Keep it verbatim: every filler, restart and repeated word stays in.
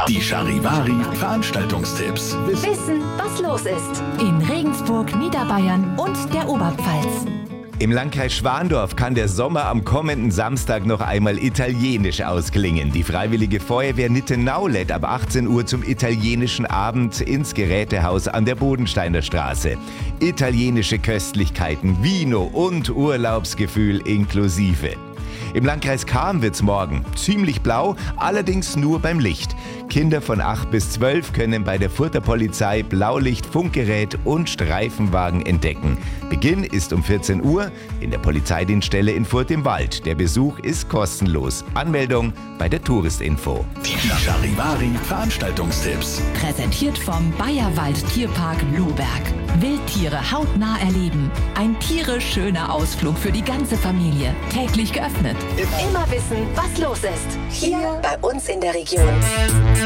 Die Charivari Veranstaltungstipps. Wissen, was los ist. In Regensburg, Niederbayern und der Oberpfalz. Im Landkreis Schwandorf kann der Sommer am kommenden Samstag noch einmal italienisch ausklingen. Die Freiwillige Feuerwehr Nittenau lädt ab achtzehn Uhr zum italienischen Abend ins Gerätehaus an der Bodensteiner Straße. Italienische Köstlichkeiten, Vino und Urlaubsgefühl inklusive. Im Landkreis Cham wird's morgen ziemlich blau, allerdings nur beim Licht. Kinder von acht bis zwölf können bei der Furter Polizei Blaulicht, Funkgerät und Streifenwagen entdecken. Beginn ist um vierzehn Uhr in der Polizeidienststelle in Furt im Wald. Der Besuch ist kostenlos. Anmeldung bei der Touristinfo. Die Charivari Veranstaltungstipps. Präsentiert vom Bayerwald Tierpark Lohberg. Wildtiere hautnah erleben. Ein tierisch schöner Ausflug für die ganze Familie. Täglich geöffnet. Immer wissen, was los ist. Hier bei uns in der Region.